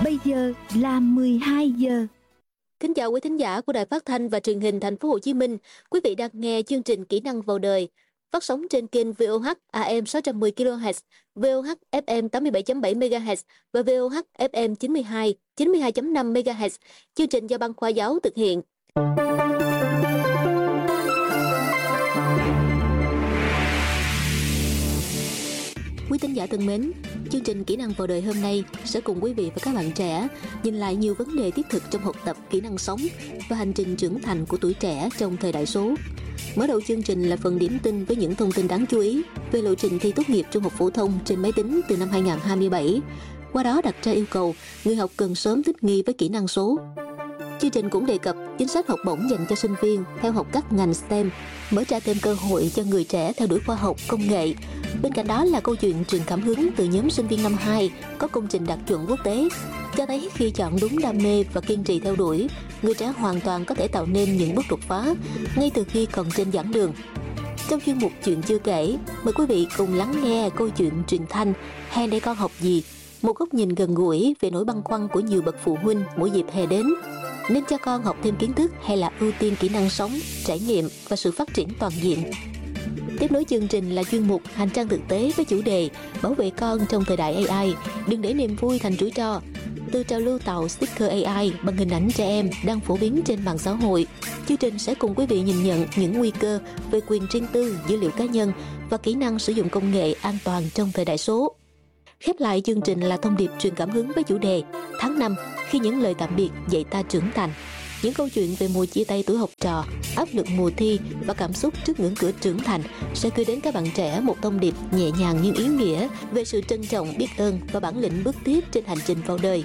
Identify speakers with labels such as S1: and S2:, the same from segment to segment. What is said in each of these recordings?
S1: Bây giờ là 12 giờ.
S2: Kính chào quý thính giả của Đài Phát thanh và Truyền hình Thành phố Hồ Chí Minh. Quý vị đang nghe chương trình Kỹ năng vào đời, phát sóng trên kênh VOH AM 610 kHz, VOH FM 87.7 MHz và VOH FM 92.5 MHz. Chương trình do Ban Khoa giáo thực hiện. Quý thính giả thân mến, chương trình Kỹ năng vào đời hôm nay sẽ cùng quý vị và các bạn trẻ nhìn lại nhiều vấn đề thiết thực trong học tập kỹ năng sống và hành trình trưởng thành của tuổi trẻ trong thời đại số. Mở đầu chương trình là phần điểm tin với những thông tin đáng chú ý về lộ trình thi tốt nghiệp trung học phổ thông trên máy tính từ năm 2027. Qua đó đặt ra yêu cầu người học cần sớm thích nghi với kỹ năng số. Chương trình cũng đề cập chính sách học bổng dành cho sinh viên theo học các ngành STEM, mở ra thêm cơ hội cho người trẻ theo đuổi khoa học, công nghệ. Bên cạnh đó là câu chuyện truyền cảm hứng từ nhóm sinh viên năm 2 có công trình đạt chuẩn quốc tế, cho thấy khi chọn đúng đam mê và kiên trì theo đuổi, người trẻ hoàn toàn có thể tạo nên những bước đột phá ngay từ khi còn trên giảng đường. Trong chuyên mục Chuyện chưa kể, mời quý vị cùng lắng nghe câu chuyện truyền thanh Hè để con học gì, một góc nhìn gần gũi về nỗi băn khoăn của nhiều bậc phụ huynh mỗi dịp hè đến. Nên cho con học thêm kiến thức hay là ưu tiên kỹ năng sống, trải nghiệm và sự phát triển toàn diện. Tiếp nối chương trình là chuyên mục Hành trang thực tế với chủ đề Bảo vệ con trong thời đại AI, đừng để niềm vui thành rủi ro. Từ trào lưu tạo sticker AI bằng hình ảnh trẻ em đang phổ biến trên mạng xã hội, chương trình sẽ cùng quý vị nhìn nhận những nguy cơ về quyền riêng tư, dữ liệu cá nhân và kỹ năng sử dụng công nghệ an toàn trong thời đại số. Khép lại chương trình là thông điệp truyền cảm hứng với chủ đề Tháng 5 khi những lời tạm biệt dạy ta trưởng thành. Những câu chuyện về mùa chia tay tuổi học trò, áp lực mùa thi và cảm xúc trước ngưỡng cửa trưởng thành sẽ gửi đến các bạn trẻ một thông điệp nhẹ nhàng nhưng ý nghĩa về sự trân trọng, biết ơn và bản lĩnh bước tiếp trên hành trình vào đời.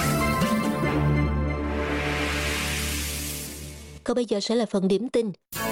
S2: Còn bây giờ sẽ là phần điểm tin.